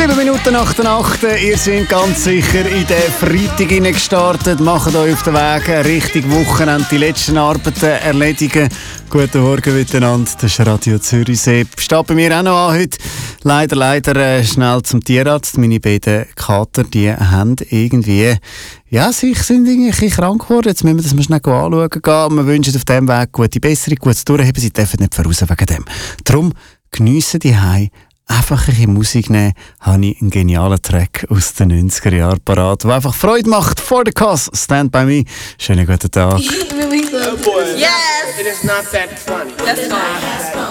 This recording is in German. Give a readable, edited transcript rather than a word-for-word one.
7 Minuten nach der Nacht. Ihr seid ganz sicher in den Freitag gestartet. Macht euch auf den Weg Richtung Wochenende, die letzten Arbeiten erledigen. Guten Morgen miteinander, das ist Radio Zürichsee. Steht bei mir auch noch an heute. Leider schnell zum Tierarzt. Meine beiden Kater, die haben irgendwie, ja, sie sind irgendwie ein bisschen krank geworden. Jetzt müssen wir das mal schnell anschauen gehen. Wir wünschen auf diesem Weg gute Besserung, gutes Durchheben. Sie dürfen nicht voraus wegen dem. Darum geniessen die Heim. Einfach ein bisschen Musik nehmen, habe ich einen genialen Track aus den 90er Jahren parat, der einfach Freude macht. For the Cause, Stand By Me. Schönen guten Tag. Yes! It is not that funny. That's fine.